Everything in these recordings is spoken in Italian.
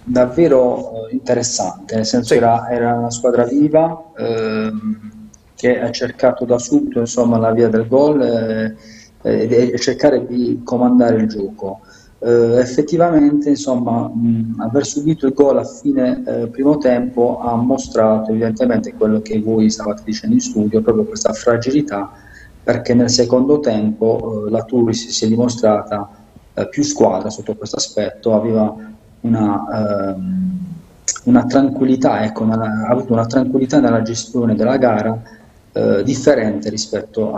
davvero interessante, nel senso Sì. era una squadra viva, che ha cercato da subito, insomma, la via del gol, e cercare di comandare il gioco. Effettivamente, insomma, aver subito il gol a fine primo tempo ha mostrato evidentemente quello che voi stavate dicendo in studio, proprio questa fragilità, perché nel secondo tempo la Turris si è dimostrata più squadra sotto questo aspetto, aveva una tranquillità, ecco, ha avuto una tranquillità nella gestione della gara differente rispetto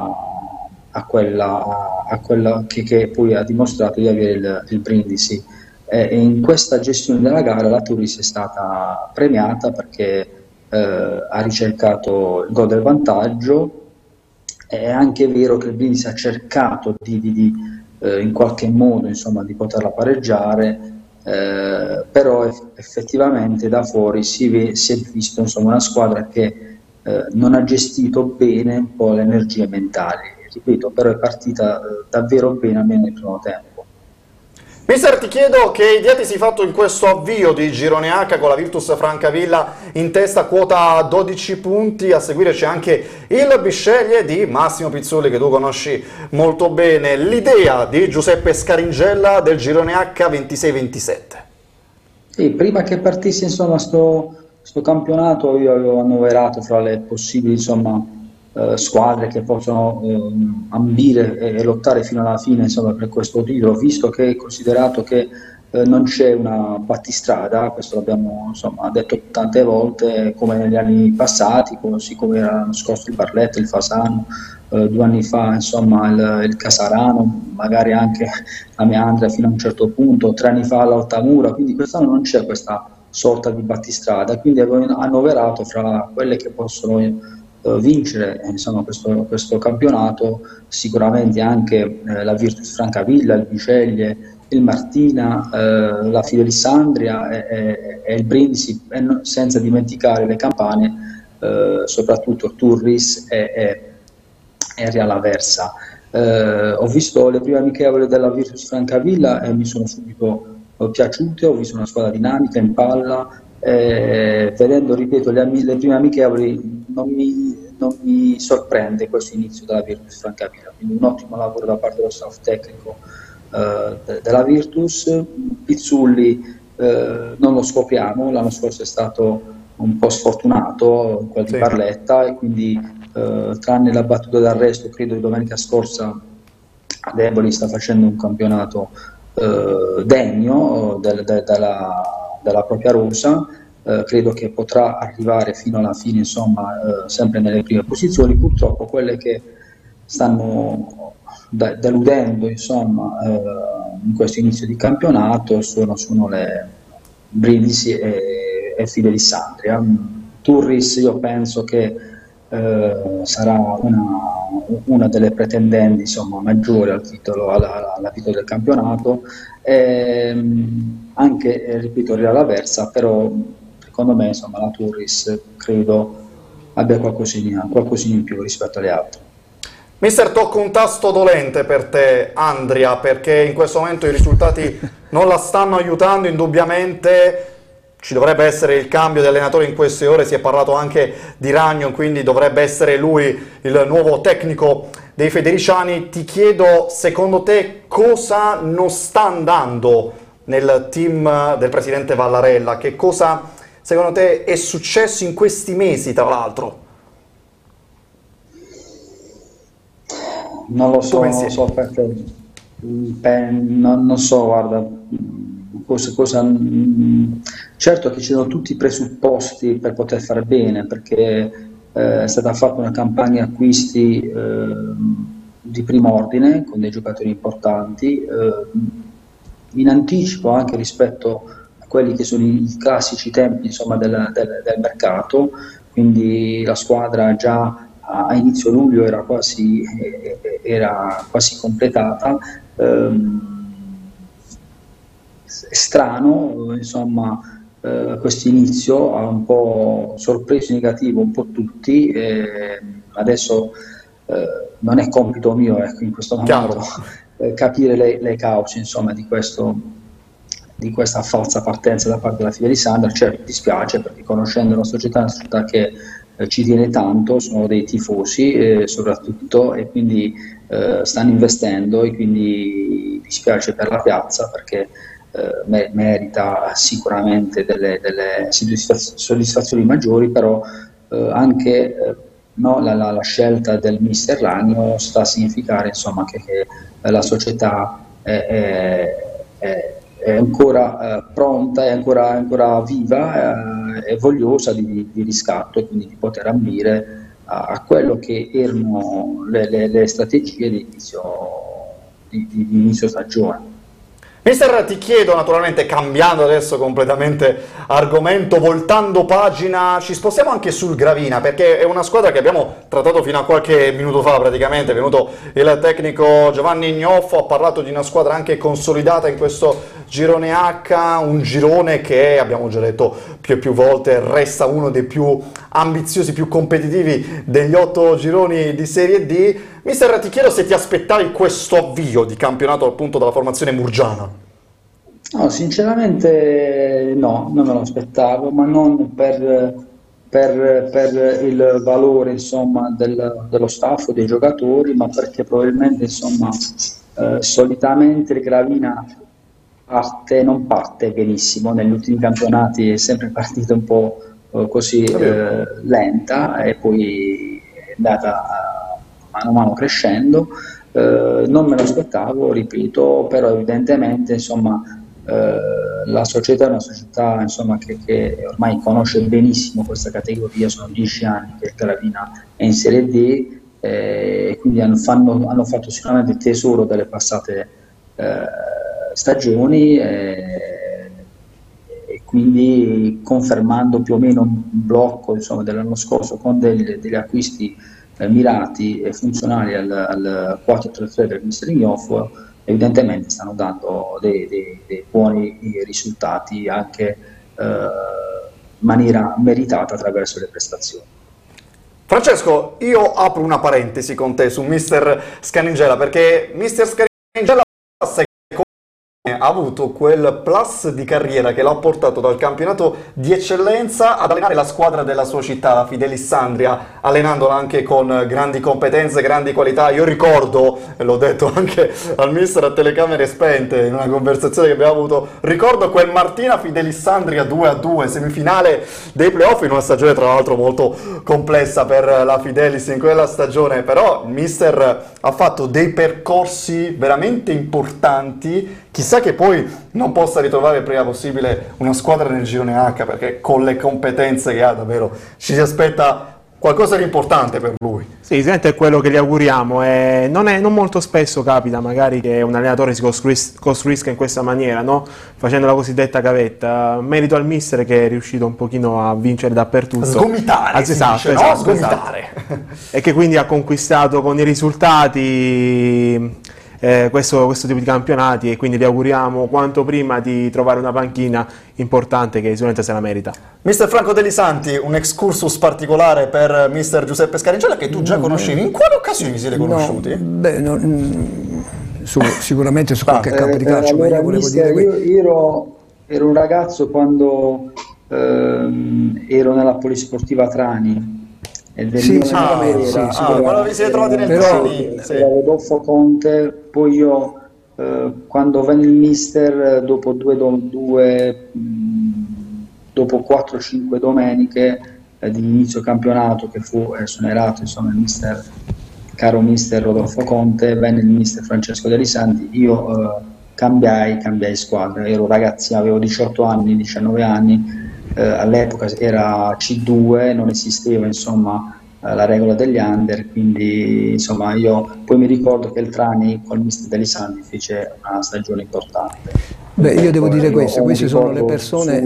a quella che poi ha dimostrato di avere il Brindisi. E in questa gestione della gara la Turis è stata premiata perché ha ricercato il gol del vantaggio. È anche vero che il Brindisi ha cercato in qualche modo, insomma, di poterla pareggiare, però effettivamente da fuori si è visto, insomma, una squadra che non ha gestito bene un po' le energie mentali. Ripeto, però è partita davvero bene, almeno nel primo tempo. Mister, ti chiedo che idea ti sei fatto in questo avvio di girone H con la Virtus Francavilla in testa, quota 12 punti, a seguire c'è anche il Bisceglie di Massimo Pizzulli che tu conosci molto bene. L'idea di Giuseppe Scaringella del girone H 26-27. Sì, prima che partisse insomma sto campionato io avevo annoverato fra le possibili insomma, squadre che possono ambire e lottare fino alla fine insomma, per questo titolo, visto che è considerato che non c'è una battistrada, questo l'abbiamo insomma, detto tante volte come negli anni passati, così come era l'anno scorso il Barletta, il Fasano, 2 anni fa insomma, il Casarano, magari anche la Meandria fino a un certo punto, 3 anni fa l'Altamura, quindi quest'anno non c'è questa sorta di battistrada, quindi avevo annoverato fra quelle che possono vincere insomma, questo campionato, sicuramente anche la Virtus Francavilla, il Biceglie, il Martina, la Fidelisandria e il Brindisi, senza dimenticare le Campane, soprattutto Turris e Real Aversa. Ho visto le prime amichevoli della Virtus Francavilla e mi sono subito piaciute, ho visto una squadra dinamica in palla, vedendo, ripeto, le prime amichevoli non mi sorprende questo inizio della Virtus Francavilla, quindi un ottimo lavoro da parte dello staff tecnico della Virtus. Pizzulli non lo scopriamo, l'anno scorso è stato un po' sfortunato in quel di Sì. Barletta e quindi tranne la battuta d'arresto, credo di domenica scorsa ad Eboli sta facendo un campionato degno della propria rosa, credo che potrà arrivare fino alla fine, insomma, sempre nelle prime posizioni. Purtroppo quelle che stanno deludendo, insomma, in questo inizio di campionato sono le Brindisi e Fidelisandria. Turris io penso che sarà una delle pretendenti insomma, maggiori al titolo, alla titolo del campionato, anche ripeto Real Aversa, però secondo me insomma, la Turris credo abbia qualcosina in più rispetto alle altre. Mister, tocco un tasto dolente per te, Andria, perché in questo momento i risultati non la stanno aiutando, indubbiamente ci dovrebbe essere il cambio di allenatore in queste ore, si è parlato anche di Ragno, quindi dovrebbe essere lui il nuovo tecnico dei Federiciani. Ti chiedo, secondo te, cosa non sta andando nel team del presidente Vallarella? Che cosa, secondo te, è successo in questi mesi, tra l'altro? Non lo Un tuo so, non lo pensiero. so perché, non so, guarda, certo che ci sono tutti i presupposti per poter fare bene, perché è stata fatta una campagna acquisti di primo ordine con dei giocatori importanti, in anticipo anche rispetto a quelli che sono i classici tempi insomma, del mercato, quindi la squadra già a inizio luglio era quasi completata. È strano, insomma, questo inizio ha un po' sorpreso in negativo un po' tutti. Adesso non è compito mio, ecco, in questo momento Chiaro. capire le cause, insomma, di questa falsa partenza da parte della Fidelisandria. Certo, dispiace, perché conoscendo la società, è una società che ci tiene tanto, sono dei tifosi soprattutto, e quindi stanno investendo, e quindi dispiace per la piazza, perché merita sicuramente delle soddisfazioni maggiori, però anche no, la scelta del mister Ragno sta a significare, insomma, che la società è ancora pronta, è ancora viva e vogliosa di riscatto, e quindi di poter ambire a quello che erano le strategie di inizio stagione. Mister, ti chiedo, naturalmente, cambiando adesso completamente argomento, voltando pagina, ci spostiamo anche sul Gravina, perché è una squadra che abbiamo trattato fino a qualche minuto fa praticamente. È venuto il tecnico Giovanni Ignoffo, ha parlato di una squadra anche consolidata in questo girone H, un girone che, abbiamo già detto più e più volte, resta uno dei più ambiziosi, più competitivi degli 8 gironi di Serie D. Mister, ti chiedo se ti aspettavi questo avvio di campionato appunto dalla formazione murgiana. No, sinceramente no, non me lo aspettavo, ma non per il valore, insomma, dello staff o dei giocatori, ma perché probabilmente, insomma, solitamente il Gravina non parte benissimo. Negli ultimi campionati è sempre partita un po' così lenta, e poi è andata mano a mano crescendo. Non me lo aspettavo, ripeto, però evidentemente, insomma, la società è una società, insomma, che ormai conosce benissimo questa categoria. Sono 10 anni che il Gravina è in Serie D, e quindi hanno fatto sicuramente tesoro delle passate stagioni, e quindi confermando più o meno un blocco, insomma, dell'anno scorso, con degli acquisti mirati e funzionali al 4-3-3 del mister Ignoffo. Evidentemente stanno dando dei buoni risultati, anche in maniera meritata attraverso le prestazioni. Francesco, io apro una parentesi con te su mister Scaningella, perché mister Scaningella ha avuto quel plus di carriera che l'ha portato dal campionato di eccellenza ad allenare la squadra della sua città, la Fidelisandria, allenandola anche con grandi competenze, grandi qualità. Io ricordo, e l'ho detto anche al mister a telecamere spente in una conversazione che abbiamo avuto, ricordo quel Martina Fidelisandria 2-2, semifinale dei playoff, in una stagione tra l'altro molto complessa per la Fidelis in quella stagione. Però il mister ha fatto dei percorsi veramente importanti. Chissà che poi non possa ritrovare il prima possibile una squadra nel girone H, perché con le competenze che ha davvero ci si aspetta qualcosa di importante per lui. Sì, sicuramente è quello che gli auguriamo. Non molto spesso capita magari che un allenatore si costruisca in questa maniera, no? Facendo la cosiddetta gavetta. Merito al mister che è riuscito un pochino a vincere dappertutto. Sgomitare, esatto. Sgomitare. E che quindi ha conquistato con i risultati questo tipo di campionati, e quindi vi auguriamo quanto prima di trovare una panchina importante che sicuramente se la merita. Mister Franco Delisanti, un excursus particolare per mister Giuseppe Scaningella che tu già conoscevi. In quale occasione vi siete conosciuti? Sicuramente su qualche campo di calcio, ma io volevo dire io ero un ragazzo quando ero nella Polisportiva Trani. Quando vi siete trovati nel Trani, Rodolfo Conte. Poi io, quando venne il mister, dopo 4-5 domeniche di inizio campionato, che fu esonerato, insomma, il caro mister Rodolfo Conte, venne il mister Francesco Delisanti. Io cambiai squadra. Ero ragazzino, avevo 18 anni, 19 anni. All'epoca era C2, non esisteva, insomma, la regola degli under, quindi, insomma, io poi mi ricordo che il Trani con il mister Delisanti fece una stagione importante. Io devo dire questo, queste sono le persone,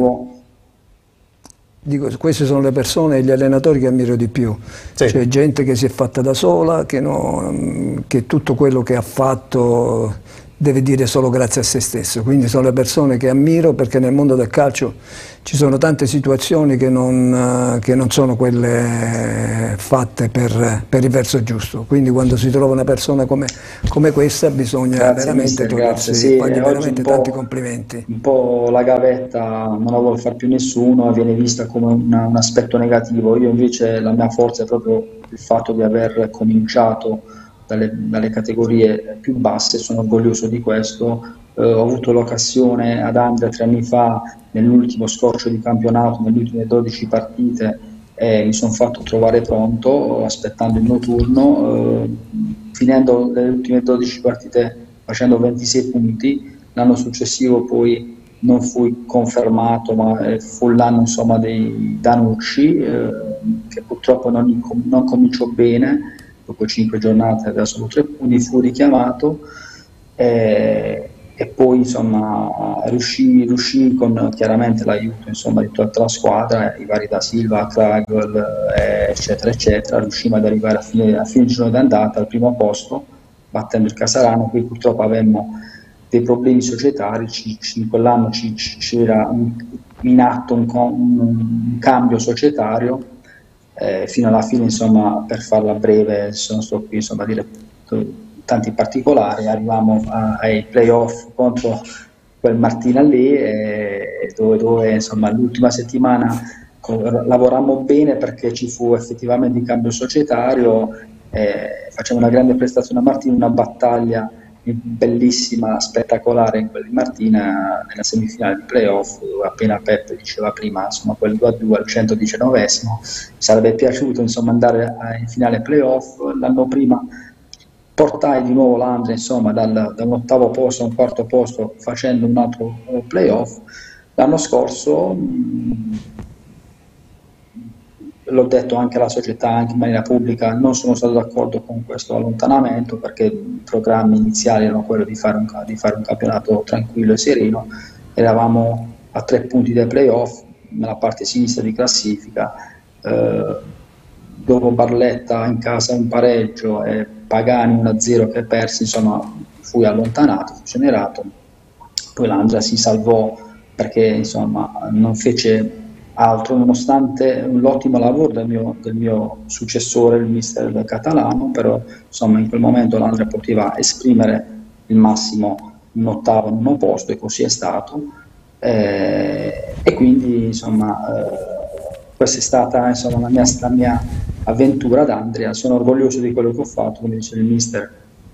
queste sono le persone e gli allenatori che ammiro di più. Sì. Cioè gente che si è fatta da sola, che tutto quello che ha fatto deve dire solo grazie a se stesso. Quindi sono le persone che ammiro, perché nel mondo del calcio ci sono tante situazioni che non sono quelle fatte per il verso giusto. Quindi quando si trova una persona come questa bisogna veramente togliersi, sì, fargli veramente tanti po', complimenti. un po' la gavetta non la vuole fare più nessuno, viene vista come un aspetto negativo. Io invece la mia forza è proprio il fatto di aver cominciato dalle categorie più basse, sono orgoglioso di questo. Ho avuto l'occasione ad Andria 3 anni fa, nell'ultimo scorcio di campionato, nelle ultime 12 partite, mi sono fatto trovare pronto, aspettando il mio turno, finendo le ultime 12 partite facendo 26 punti. L'anno successivo poi non fui confermato, ma fu l'anno insomma dei Danucci, che purtroppo non cominciò bene. Dopo 5 giornate aveva solo 3 punti, fu richiamato, e poi insomma riuscì con chiaramente l'aiuto insomma di tutta la squadra, i vari Da Silva, Kragel, eccetera eccetera, riuscimmo ad arrivare a fine girone d'andata al primo posto, battendo il Casarano. Qui purtroppo avemmo dei problemi societari, in quell'anno c'era in atto un cambio societario. Fino alla fine, insomma, per farla breve, non sto qui insomma a dire tanti particolari, arriviamo ai playoff contro quel Martina lì, dove insomma l'ultima settimana lavorammo bene, perché ci fu effettivamente il cambio societario, facciamo una grande prestazione a Martina, una battaglia bellissima, spettacolare in quella di Martina, nella semifinale di playoff, dove appena Peppe diceva prima, insomma, quel 2-2 al 119esimo. Mi sarebbe piaciuto insomma andare in finale playoff. L'anno prima portai di nuovo l'Andria insomma da un ottavo posto a un quarto posto, facendo un altro playoff. L'anno scorso l'ho detto anche alla società, anche in maniera pubblica, non sono stato d'accordo con questo allontanamento, perché i programmi iniziali erano quelli di fare un campionato tranquillo e sereno. Eravamo a 3 punti dai playoff, nella parte sinistra di classifica, dopo Barletta in casa un pareggio e Pagani 1-0 che persi, insomma fui allontanato, fu esonerato. Poi l'Andria si salvò perché insomma non fece altro, nonostante l'ottimo lavoro del mio successore, il mister Catalano. Però insomma in quel momento l'Andria poteva esprimere il massimo in ottavo, in uno posto, e così è stato, e quindi insomma questa è stata insomma la mia avventura ad Andria. Sono orgoglioso di quello che ho fatto, come dice il mister.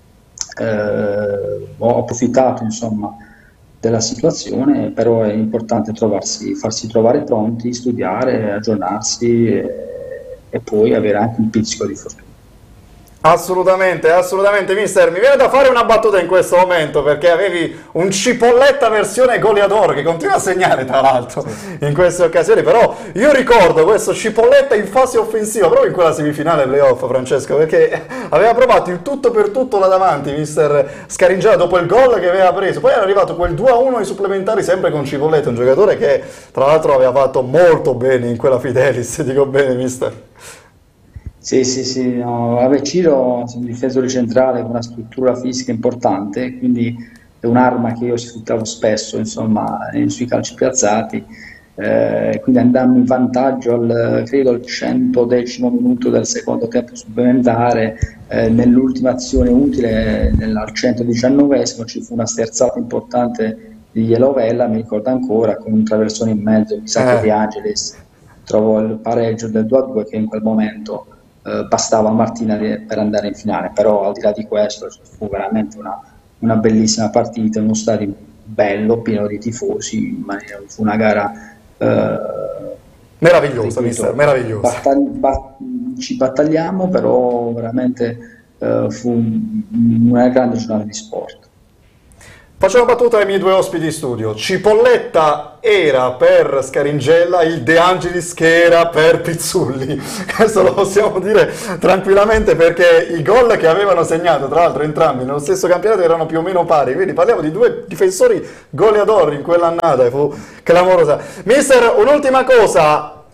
Ho approfittato insomma della situazione, però è importante farsi trovare pronti, studiare, aggiornarsi, e poi avere anche un pizzico di fortuna. Assolutamente, assolutamente, mister. Mi viene da fare una battuta in questo momento, perché avevi un Cipolletta versione goleador che continua a segnare tra l'altro in queste occasioni. Però io ricordo questo Cipolletta in fase offensiva proprio in quella semifinale playoff, Francesco, perché aveva provato il tutto per tutto là davanti mister Scaringella dopo il gol che aveva preso. Poi era arrivato quel 2-1 ai supplementari sempre con Cipolletta, un giocatore che tra l'altro aveva fatto molto bene in quella Fidelis, dico bene mister. Sì, no, vabbè, Ciro è un difensore centrale con una struttura fisica importante, quindi è un'arma che io sfruttavo spesso, insomma, sui calci piazzati. Quindi andammo in vantaggio credo al 110° minuto del secondo tempo supplementare. Nell'ultima azione utile, al 119esimo, ci fu una sterzata importante di Ielovella, mi ricordo ancora, con un traversone in mezzo, mi sa che De Angelis trovò il pareggio del 2-2, che in quel momento bastava a Martina per andare in finale. Però al di là di questo fu veramente una bellissima partita, uno stadio bello, pieno di tifosi, fu una gara meravigliosa, mister, meravigliosa. Ci battagliamo, però veramente fu una grande giornata di sport. Faccio una battuta ai miei due ospiti di studio. Cipolletta era per Scaringella, il De Angelis che era per Pizzulli. Questo lo possiamo dire tranquillamente, perché i gol che avevano segnato, tra l'altro entrambi nello stesso campionato, erano più o meno pari. Quindi parliamo di due difensori goleador in quell'annata, fu clamorosa. Mister, un'ultima cosa.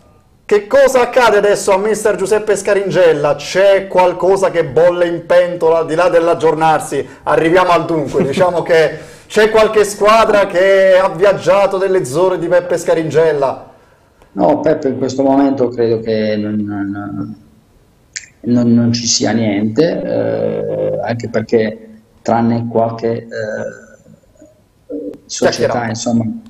Che cosa accade adesso a mister Giuseppe Scaringella? C'è qualcosa che bolle in pentola al di là dell'aggiornarsi? Arriviamo al dunque, diciamo che c'è qualche squadra che ha viaggiato delle zone di Peppe Scaringella? No, Peppe in questo momento credo che non ci sia niente, anche perché tranne qualche società, Chiacchierata. insomma,